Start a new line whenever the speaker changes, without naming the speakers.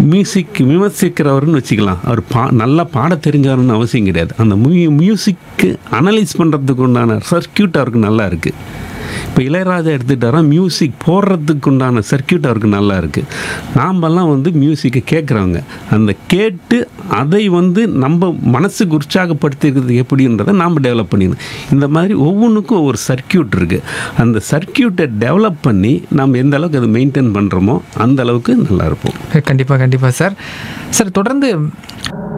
Music விமர்சிக்கிறவர்னு வச்சுக்கலாம். அவர் நல்லா பாட தெரிஞ்சாருன்னு அவசியம் கிடையாது. அந்த மியூசிக்கு அனலைஸ் பண்ணுறதுக்கு உண்டான சர்க்கியூட் அவருக்கு நல்லா இருக்குது. இப்போ இளையராஜா எடுத்துக்கிட்டாரா, மியூசிக் போடுறதுக்கு உண்டான சர்க்கியூட் அவருக்கு நல்லா இருக்குது. நாமெல்லாம் மியூசிக்கை கேட்குறவங்க, அந்த கேட்டு அதை நம்ம மனசுக்கு உற்சாகப்படுத்திக்கிறது எப்படின்றத நாம் டெவலப் பண்ணிடணும். இந்த மாதிரி ஒவ்வொன்றுக்கும் ஒவ்வொரு சர்க்கியூட் இருக்குது. அந்த சர்க்கியூட்டை டெவலப் பண்ணி நாம் எந்த அளவுக்கு அதை மெயின்டைன் பண்ணுறோமோ அந்த அளவுக்கு நல்லா இருப்போம்.
கண்டிப்பாக சார். தொடர்ந்து